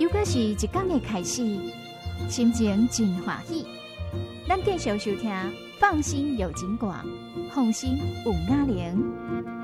果是一天的开始，心情真欢喜。咱继续收听，放心有情歌，放心有雅玲。